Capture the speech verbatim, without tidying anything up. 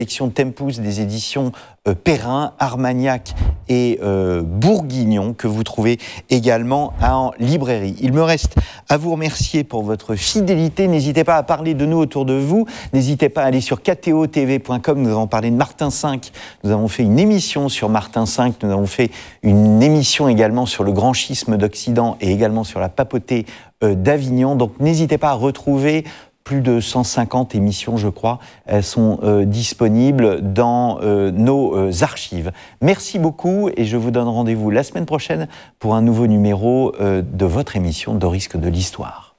collection Tempus des éditions euh, Perrin, Armagnac et euh, Bourguignon que vous trouvez également en librairie. Il me reste à vous remercier pour votre fidélité. N'hésitez pas à parler de nous autour de vous. N'hésitez pas à aller sur k t o t v point com. Nous avons parlé de Martin cinq. Nous avons fait une émission sur Martin cinq. Nous avons fait une émission également sur le grand schisme d'Occident et également sur la papauté euh, d'Avignon. Donc n'hésitez pas à retrouver plus de cent cinquante émissions, je crois. Elles sont euh, disponibles dans euh, nos euh, archives. Merci beaucoup et je vous donne rendez-vous la semaine prochaine pour un nouveau numéro euh, de votre émission de Risque de l'Histoire.